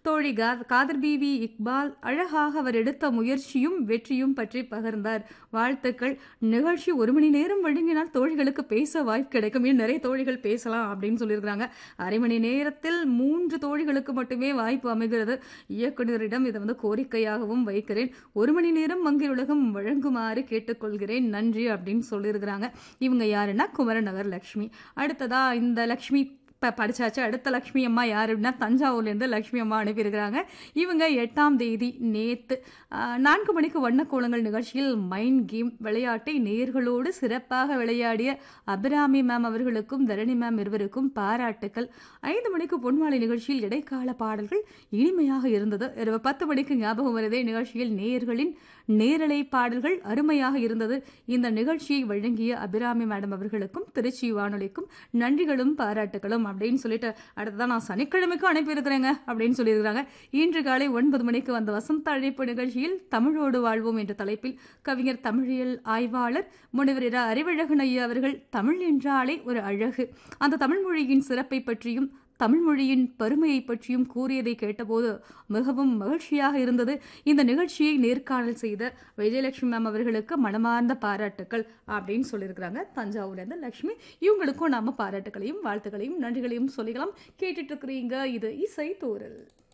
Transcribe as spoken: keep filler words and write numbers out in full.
தோழி கா- காதர் பிவி இக்பால் அழகாக அவர் எடுத்த முயற்சியும் வெற்றியும் பற்றி பகிர்ந்தார். வாழ்த்துக்கள். நிகழ்ச்சி ஒரு மணி நேரம் வழங்கினால் தோழிகளுக்கு பேச வாய்ப்பு கிடைக்கும். இன்னும் நிறைய தோழிகள் பேசலாம் அப்படின்னு சொல்லியிருக்கிறாங்க. அரை மணி நேரத்தில் மூன்று தோழிகளுக்கு மட்டுமே வாய்ப்பு அமைகிறது. இயக்குநரிடம் இதை வந்து கோரிக்கையாகவும் வைக்கிறேன். ஒரு மணி நேரம் மங்கை உலகம் வழங்குமாறு கேட்டுக்கொள்கிறேன். நன்றி அப்படின்னு சொல்லியிருக்கிறாங்க. இவங்க யாருன்னா குமரநகர் லக்ஷ்மி. அடுத்ததா இந்த லக்ஷ்மி இப்போ படிச்சாச்சு. அடுத்த லக்ஷ்மி அம்மா யார் அப்படின்னா தஞ்சாவூர்லேருந்து லக்ஷ்மி அம்மா அனுப்பியிருக்கிறாங்க. இவங்க எட்டாம் தேதி நேற்று நான்கு மணிக்கு வண்ணக்கோலங்கள் நிகழ்ச்சியில் மைண்ட் கேம் விளையாட்டை நேர்களோடு சிறப்பாக விளையாடிய அபிராமி மேம் அவர்களுக்கும் தரணி மேம் இருவருக்கும் பாராட்டுக்கள். ஐந்து மணிக்கு பொன்மாலை நிகழ்ச்சியில் இடைக்கால பாடல்கள் இனிமையாக இருந்தது. இரவு பத்து மணிக்கு ஞாபகம் வருதே நிகழ்ச்சியில் நேயர்களின் நேரலை பாடல்கள் அருமையாக இருந்தது. இந்த நிகழ்ச்சியை வழங்கிய அபிராமி மேடம் அவர்களுக்கும் திருச்சி வானொலிக்கும் நன்றிகளும் பாராட்டுகளும் அப்படின்னு சொல்லிட்டு அடுத்ததான் நான் சனிக்கிழமைக்கும் அனுப்பியிருக்கிறேங்க அப்படின்னு சொல்லியிருக்கிறாங்க. இன்று காலை ஒன்பது மணிக்கு வந்த வசந்த அழைப்பு நிகழ்ச்சியில் தமிழோடு வாழ்வோம் என்ற தலைப்பில் கவிஞர் தமிழியல் ஆய்வாளர் முனைவர் இரா அறிவழகன் ஐயா அவர்கள் தமிழ் என்றாலே ஒரு அழகு, அந்த தமிழ் மொழியின் சிறப்பை பற்றியும் தமிழ் மொழியின் பெருமையை பற்றியும் கூறியதை கேட்டபோது மிகவும் மகிழ்ச்சியாக இருந்தது. இந்த நிகழ்ச்சியை நேர்காணல் செய்த விஜயலட்சுமி மேம் அவர்களுக்கு மனமார்ந்த பாராட்டுக்கள் அப்படின்னு சொல்லியிருக்கிறாங்க தஞ்சாவூர்லேருந்து லட்சுமி. இவங்களுக்கும் நாம பாராட்டுகளையும் வாழ்த்துக்களையும் நன்றிகளையும் சொல்லிக்கலாம். கேட்டுட்டு இருக்கிறீங்க இது இசை தூரல்.